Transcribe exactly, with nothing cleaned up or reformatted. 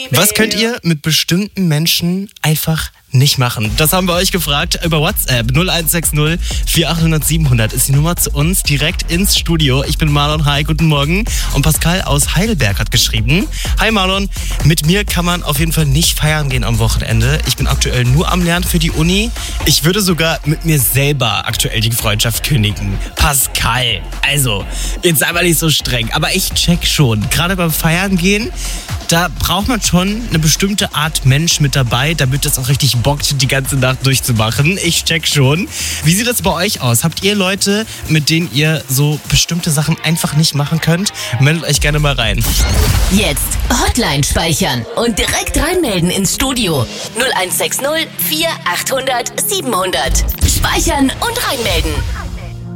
Was könnt ihr mit bestimmten Menschen einfach nicht machen? Das haben wir euch gefragt über WhatsApp. null eins sechs null vier acht null null sieben null null ist die Nummer zu uns direkt ins Studio. Ich bin Marlon, hi, guten Morgen. Und Pascal aus Heidelberg hat geschrieben: Hi Marlon, mit mir kann man auf jeden Fall nicht feiern gehen am Wochenende. Ich bin aktuell nur am Lernen für die Uni. Ich würde sogar mit mir selber aktuell die Freundschaft kündigen. Pascal, also, jetzt sei mal nicht so streng, aber ich check schon. Gerade beim Feiern gehen, da braucht man schon eine bestimmte Art Mensch mit dabei, damit es auch richtig bockt, die ganze Nacht durchzumachen. Ich check schon. Wie sieht das bei euch aus? Habt ihr Leute, mit denen ihr so bestimmte Sachen einfach nicht machen könnt? Meldet euch gerne mal rein. Jetzt Hotline speichern und direkt reinmelden ins Studio. null eins sechs null vier acht null null sieben null null. Speichern und reinmelden.